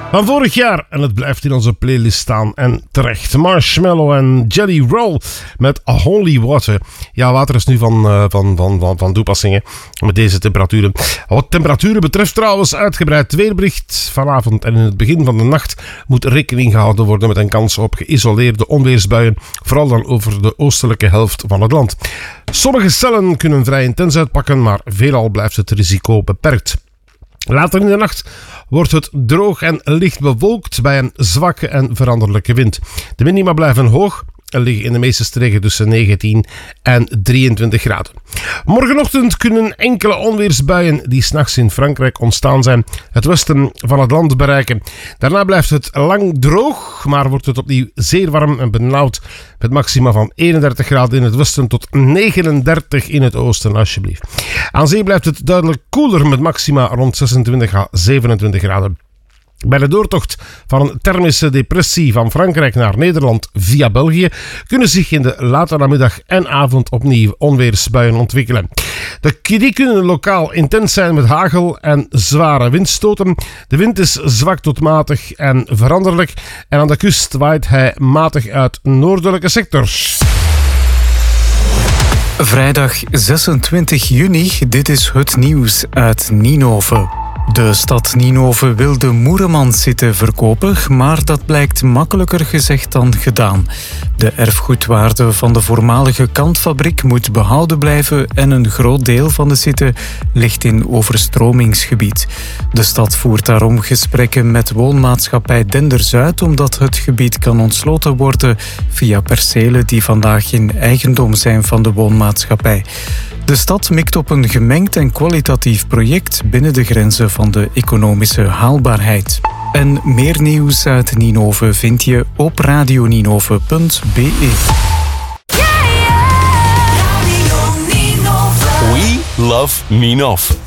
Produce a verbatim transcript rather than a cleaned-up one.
Van vorig jaar, en het blijft in onze playlist staan. En terecht, Marshmallow en Jelly Roll met Holy Water. Ja, water is nu van, uh, van, van, van, van toepassingen met deze temperaturen. Wat temperaturen betreft trouwens, uitgebreid weerbericht. Vanavond en in het begin van de nacht moet rekening gehouden worden met een kans op geïsoleerde onweersbuien. Vooral dan over de oostelijke helft van het land. Sommige cellen kunnen vrij intens uitpakken, maar veelal blijft het risico beperkt. Later in de nacht wordt het droog en licht bewolkt bij een zwakke en veranderlijke wind. De minima blijven hoog en liggen in de meeste streken tussen negentien en drieëntwintig graden. Morgenochtend kunnen enkele onweersbuien die 's nachts in Frankrijk ontstaan zijn het westen van het land bereiken. Daarna blijft het lang droog, maar wordt het opnieuw zeer warm en benauwd met maxima van eenendertig graden in het westen tot negenendertig in het oosten, alsjeblieft. Aan zee blijft het duidelijk koeler met maxima rond zesentwintig à zevenentwintig graden. Bij de doortocht van een thermische depressie van Frankrijk naar Nederland via België kunnen zich in de late namiddag en avond opnieuw onweersbuien ontwikkelen. De, die kunnen lokaal intens zijn met hagel en zware windstoten. De wind is zwak tot matig en veranderlijk en aan de kust waait hij matig uit noordelijke sectors. Vrijdag zesentwintig juni, dit is het nieuws uit Ninove. De stad Ninove wil de Moeremansite verkopen, maar dat blijkt makkelijker gezegd dan gedaan. De erfgoedwaarde van de voormalige kantfabriek moet behouden blijven en een groot deel van de site ligt in overstromingsgebied. De stad voert daarom gesprekken met woonmaatschappij Denderzuid omdat het gebied kan ontsloten worden via percelen die vandaag in eigendom zijn van de woonmaatschappij. De stad mikt op een gemengd en kwalitatief project binnen de grenzen van de economische haalbaarheid. En meer nieuws uit Ninove vind je op radioninove punt b e. We love Ninove.